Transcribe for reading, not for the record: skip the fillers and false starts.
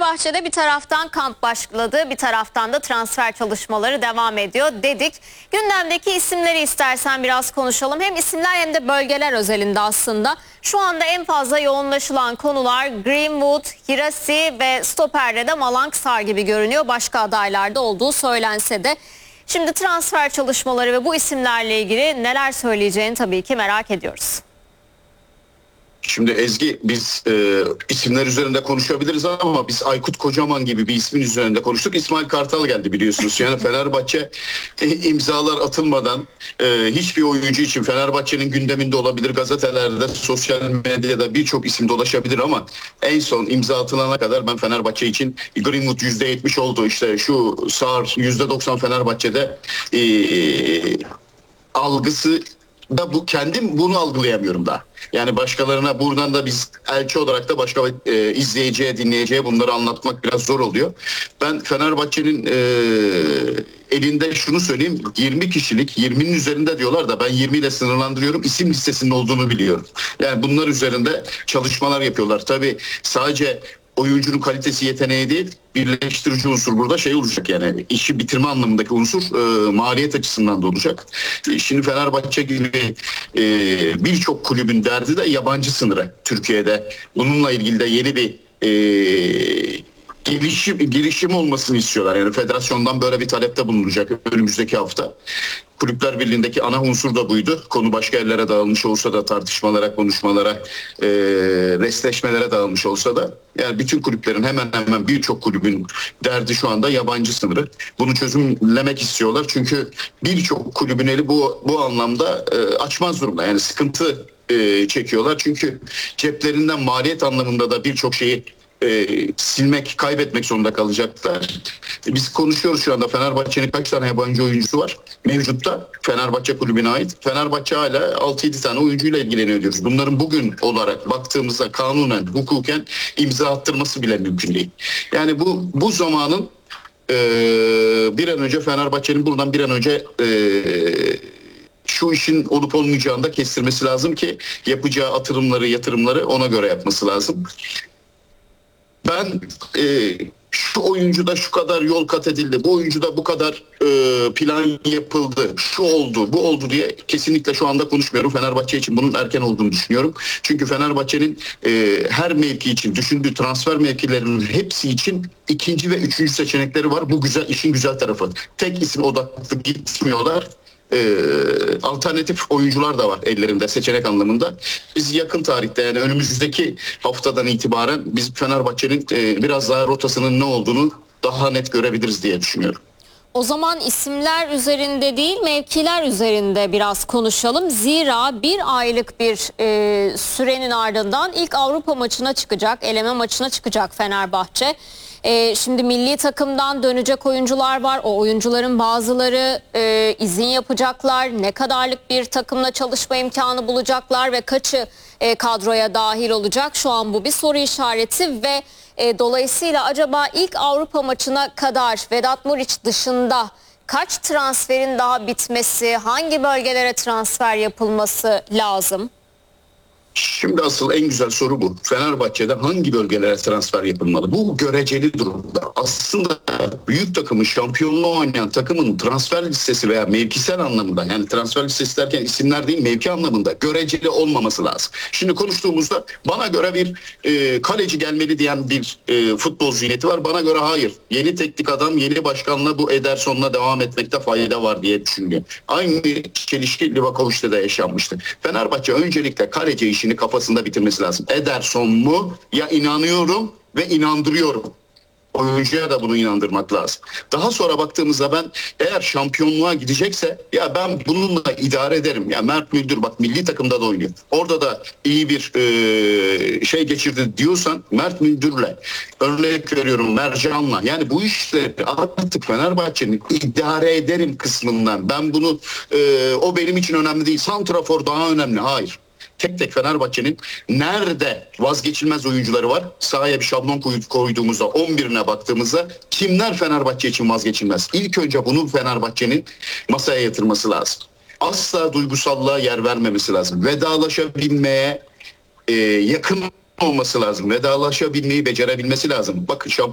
Fenerbahçe'de bir taraftan kamp başladı, bir taraftan da transfer çalışmaları devam ediyor dedik. Gündemdeki isimleri istersen biraz konuşalım. Hem isimler hem de bölgeler özelinde aslında. Şu anda en fazla yoğunlaşılan konular Greenwood, Hirasi ve stoperde de Malanksar gibi görünüyor. Başka adaylarda olduğu söylense de. Şimdi transfer çalışmaları ve bu isimlerle ilgili neler söyleyeceğini tabii ki merak ediyoruz. Şimdi Ezgi, biz isimler üzerinde konuşabiliriz ama biz Aykut Kocaman gibi bir ismin üzerinde konuştuk. İsmail Kartal geldi biliyorsunuz. Yani Fenerbahçe imzalar atılmadan hiçbir oyuncu için Fenerbahçe'nin gündeminde olabilir. Gazetelerde, sosyal medyada birçok isim dolaşabilir ama en son imza atılana kadar ben Fenerbahçe için Greenwood %70 oldu. İşte şu Sar %90 Fenerbahçe'de algısı da bu, kendim bunu algılayamıyorum da. Yani başkalarına buradan da biz elçi olarak da başka izleyiciye, dinleyiciye bunları anlatmak biraz zor oluyor. Ben Fenerbahçe'nin elinde şunu söyleyeyim, 20 kişilik, 20'nin üzerinde diyorlar da ben 20 ile sınırlandırıyorum. İsim listesinin olduğunu biliyorum. Yani bunlar üzerinde çalışmalar yapıyorlar. Tabii sadece oyuncunun kalitesi, yeteneği değil, birleştirici unsur burada şey olacak, yani işi bitirme anlamındaki unsur maliyet açısından da olacak. Şimdi Fenerbahçe gibi birçok kulübün derdi de yabancı sınırı Türkiye'de. Bununla ilgili de yeni bir girişim olmasını istiyorlar. Yani federasyondan böyle bir talepte bulunacak önümüzdeki hafta. Kulüpler Birliği'ndeki ana unsur da buydu. Konu başka yerlere dağılmış olsa da, tartışmalara, konuşmalara, restleşmelere dağılmış olsa da, yani bütün kulüplerin, hemen hemen birçok kulübün derdi şu anda yabancı sınırı. Bunu çözümlemek istiyorlar. Çünkü birçok kulübün eli bu anlamda açmaz durumda. Yani sıkıntı çekiyorlar. Çünkü ceplerinden maliyet anlamında da birçok şeyi silmek, kaybetmek zorunda kalacaklar. Biz konuşuyoruz şu anda, Fenerbahçe'nin kaç tane yabancı oyuncusu var mevcutta Fenerbahçe kulübüne ait. Fenerbahçe hala 6-7 tane oyuncuyla ilgileniyor diyoruz. Bunların bugün olarak baktığımızda kanunen, hukuken imza attırması bile mümkün değil. Yani bu zamanın bir an önce Fenerbahçe'nin buradan bir an önce şu işin olup olmayacağını da kestirmesi lazım ki yapacağı yatırımları ona göre yapması lazım. Ben şu oyuncuda şu kadar yol kat edildi, bu oyuncuda bu kadar plan yapıldı, şu oldu, bu oldu diye kesinlikle şu anda konuşmuyorum. Fenerbahçe için bunun erken olduğunu düşünüyorum. Çünkü Fenerbahçe'nin her mevki için düşündüğü transfer mevkilerinin hepsi için ikinci ve üçüncü seçenekleri var. Bu güzel, işin güzel tarafı. Tek isim odaklı gitmiyorlar. Alternatif oyuncular da var ellerinde seçenek anlamında. Biz yakın tarihte, yani önümüzdeki haftadan itibaren biz Fenerbahçe'nin biraz daha rotasının ne olduğunu daha net görebiliriz diye düşünüyorum. O zaman isimler üzerinde değil, mevkiler üzerinde biraz konuşalım. Zira bir aylık bir sürenin ardından ilk Avrupa maçına çıkacak, eleme maçına çıkacak Fenerbahçe. Şimdi milli takımdan dönecek oyuncular var. O oyuncuların bazıları izin yapacaklar. Ne kadarlık bir takımla çalışma imkanı bulacaklar ve kaçı kadroya dahil olacak? Şu an bu bir soru işareti ve dolayısıyla acaba ilk Avrupa maçına kadar Vedat Muriç dışında kaç transferin daha bitmesi, hangi bölgelere transfer yapılması lazım? Şimdi asıl en güzel soru bu. Fenerbahçe'de hangi bölgelere transfer yapılmalı? Bu göreceli durumda. Aslında büyük takımın, şampiyonluğu oynayan takımın transfer listesi veya mevkisel anlamında, yani transfer listesi derken isimler değil, mevki anlamında göreceli olmaması lazım. Şimdi konuştuğumuzda bana göre bir kaleci gelmeli diyen bir futbol zihniyeti var. Bana göre hayır. Yeni teknik adam, yeni başkanla bu Ederson'la devam etmekte fayda var diye düşünüyor. Aynı çelişki Livakovic'te de yaşanmıştı. Fenerbahçe öncelikle kaleci işini kafasında bitirmesi lazım. Ederson mu? Ya inanıyorum ve inandırıyorum. Oyuncuya da bunu inandırmak lazım. Daha sonra baktığımızda ben, eğer şampiyonluğa gidecekse ya ben bununla idare ederim. Ya Mert Müldür bak milli takımda da oynuyor. Orada da iyi bir şey geçirdi diyorsan Mert Müldür'le, örnek veriyorum Mercan'la, yani bu işleri artık Fenerbahçe'nin idare ederim kısmından, ben bunu o benim için önemli değil, santrafor daha önemli. Hayır. Tek tek Fenerbahçe'nin nerede vazgeçilmez oyuncuları var? Sahaya bir şablon koyduğumuzda, 11'ine baktığımızda kimler Fenerbahçe için vazgeçilmez? İlk önce bunu Fenerbahçe'nin masaya yatırması lazım. Asla duygusallığa yer vermemesi lazım. Vedalaşabilmeye yakın olması lazım. Vedalaşabilmeyi becerebilmesi lazım. Bakın